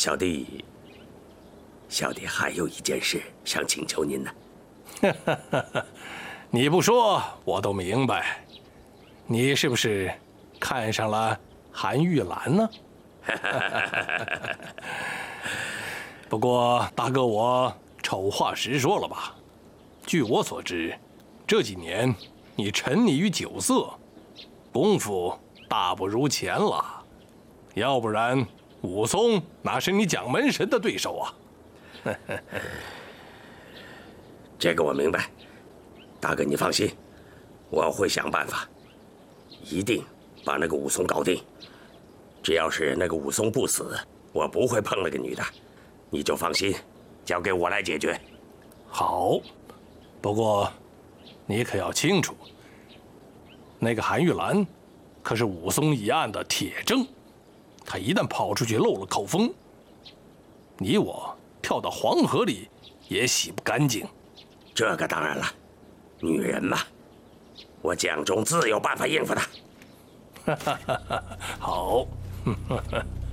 小弟还有一件事想请求您呢。 你不说我都明白，你是不是看上了韩玉兰呢？不过大哥，我丑话实说了吧，据我所知，这几年你沉溺于酒色，功夫大不如前了，要不然武松哪是你蒋门神的对手啊？ 这个我明白，大哥你放心，我会想办法，一定把那个武松搞定。只要是那个武松不死，我不会碰那个女的，你就放心，交给我来解决。 好，不过你可要清楚，那个韩玉兰可是武松一案的铁证，他一旦跑出去漏了口风，你我跳到黄河里也洗不干净。 这个当然了，女人嘛，我蒋忠自有办法应付她。 好。